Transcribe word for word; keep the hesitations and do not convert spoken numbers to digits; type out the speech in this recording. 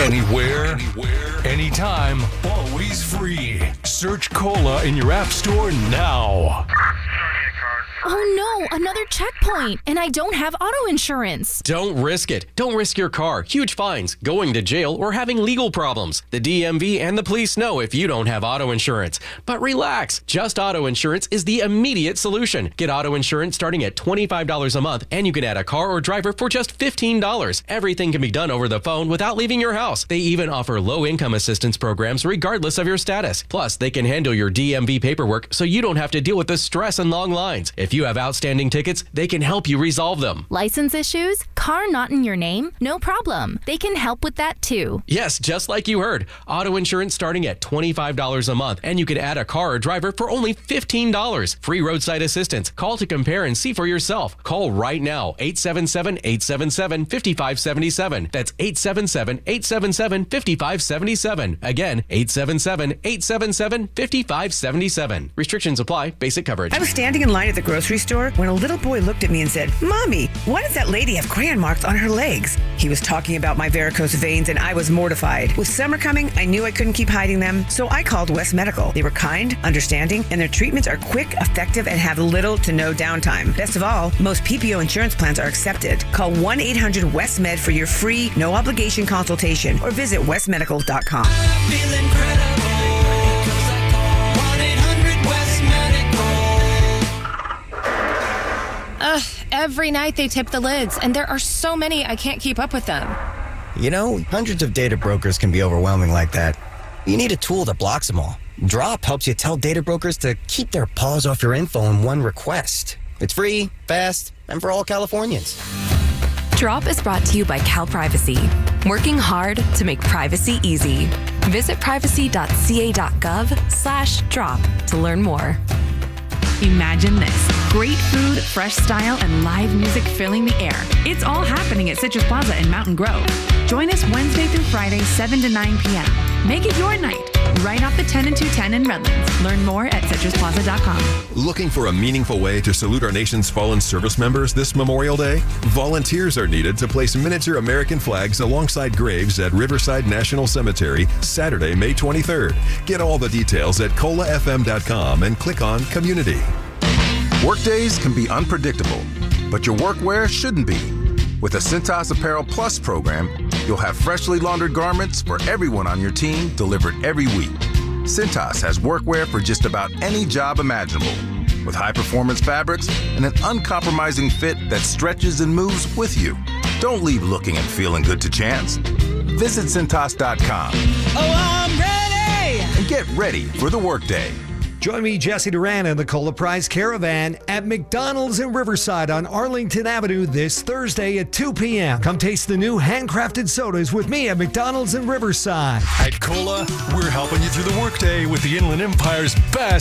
Anywhere, anywhere, anytime, always free. Search Cola in your app store now. Oh no, another checkpoint, and I don't have auto insurance. Don't risk it. Don't risk your car, huge fines, going to jail, or having legal problems. The D M V and the police know if you don't have auto insurance. But relax, Just Auto Insurance is the immediate solution. Get auto insurance starting at twenty-five dollars a month, and you can add a car or driver for just fifteen dollars. Everything can be done over the phone without leaving your house. They even offer low-income assistance programs regardless of your status. Plus, they can handle your D M V paperwork so you don't have to deal with the stress and long lines. If you have outstanding tickets, they can help you resolve them. License issues? Car not in your name? No problem. They can help with that too. Yes, just like you heard. Auto insurance starting at twenty-five dollars a month, and you can add a car or driver for only fifteen dollars. Free roadside assistance. Call to compare and see for yourself. Call right now, eight seven seven, eight seven seven, five five seven seven. That's eight seven seven, eight seven seven, five five seven seven. Again, eight seven seven, eight seven seven, five five seven seven. Restrictions apply. Basic coverage. I was standing in line at the grocery store when a little boy looked at me and said, "Mommy, why does that lady have crayon marks on her legs?" He was talking about my varicose veins, and I was mortified. With summer coming, I knew I couldn't keep hiding them, so I called West Medical. They were kind, understanding, and their treatments are quick, effective, and have little to no downtime. Best of all, most P P O insurance plans are accepted. Call one eight hundred west med for your free, no-obligation consultation, or visit west medical dot com. Ugh, every night they tip the lids, and there are so many I can't keep up with them. You know, hundreds of data brokers can be overwhelming like that. You need a tool that blocks them all. Drop helps you tell data brokers to keep their paws off your info in one request. It's free, fast, and for all Californians. Drop is brought to you by Cal Privacy, working hard to make privacy easy. Visit privacy dot c a dot gov slash drop to learn more. Imagine this. Great food, fresh style, and live music filling the air. It's all happening at Citrus Plaza in Mountain Grove. Join us Wednesday through Friday, seven to nine p.m. Make it your night. Right off the ten and two ten in Redlands. Learn more at citrus plaza dot com. Looking for a meaningful way to salute our nation's fallen service members this Memorial Day? Volunteers are needed to place miniature American flags alongside graves at Riverside National Cemetery Saturday, May twenty-third. Get all the details at cola f m dot com and click on Community. Workdays can be unpredictable, but your workwear shouldn't be. With the Cintas Apparel Plus program, you'll have freshly laundered garments for everyone on your team delivered every week. Cintas has workwear for just about any job imaginable, with high-performance fabrics and an uncompromising fit that stretches and moves with you. Don't leave looking and feeling good to chance. Visit Cintas dot com. Oh, I'm ready! And get ready for the workday. Join me, Jesse Duran, and the Cola Prize Caravan at McDonald's in Riverside on Arlington Avenue this Thursday at two p.m. Come taste the new handcrafted sodas with me at McDonald's in Riverside. At Cola, we're helping you through the workday with the Inland Empire's best